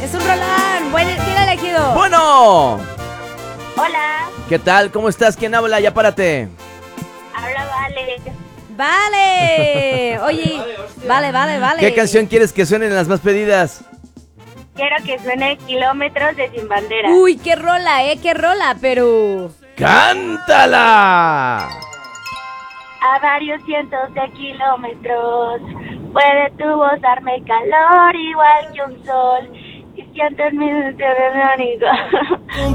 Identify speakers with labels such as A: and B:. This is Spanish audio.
A: Es un rolón. ¿Quién ha elegido?
B: Bueno.
C: Hola,
B: ¿Qué tal? ¿Cómo estás? ¿Quién habla? Ya párate.
C: habla Vale.
A: Vale. Oye, vale.
B: ¿Qué canción quieres que suene en las más pedidas?
C: Quiero que suene Kilómetros de Sin Bandera.
A: Uy, qué rola, qué rola, pero...
B: ¡Cántala!
C: A varios cientos de kilómetros puede tu voz darme calor igual que un sol y siento en mi interior.